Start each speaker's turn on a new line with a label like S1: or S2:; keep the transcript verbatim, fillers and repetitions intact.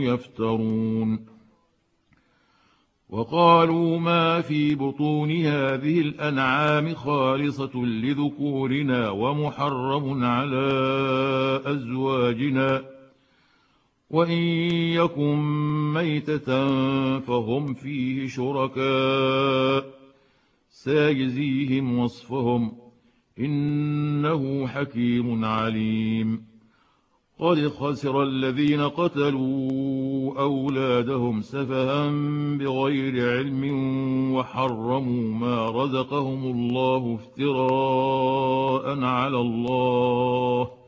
S1: يفترون. وقالوا ما في بطون هذه الأنعام خالصة لذكورنا ومحرم على أزواجنا وإن يكن ميتة فهم فيه شركاء سيجزيهم وصفهم إنه حكيم عليم. قد خسر الذين قتلوا أولادهم سفها بغير علم وحرموا ما رزقهم الله افتراء على الله